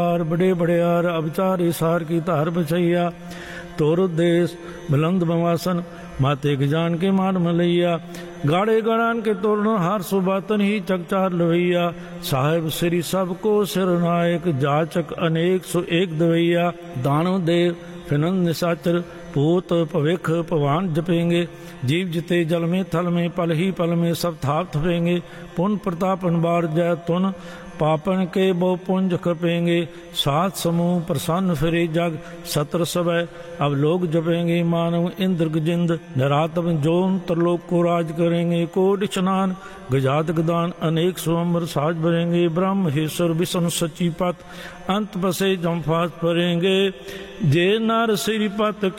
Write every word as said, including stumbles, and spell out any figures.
बड़े बड़ियार अवचार सार की धार बचैया तोर उद्देश बुलंद बवासन माते जान के मान मलैया गाड़े गड़ान के तोरण हार सुबातन ही चकचार लवैया साहेब श्री सबको सिरनायक जाचक अनेक सो एक दवैया दानव देव फिनंद निशाचर पूत भविख भगवान जपेंगे जीव जिते जल में थल में पल ही पल में सब थाप थपेंगे पुन प्रतापन बार जय तुन पापन के बहु पुंज खपेंगे सात समूह प्रसन्न फिरे जग सत्र सबै अब लोग जपेंगे मानव इंद्र गजिंद नरातम जोन त्रिलोक को राज करेंगे कोटि स्नान गजात गदान अनेक स्वंबर साज भरेंगे ब्रह्म हेश्वर विष्णु सची पत अंत बसे जमफात परेंगे जे नर श्रीपत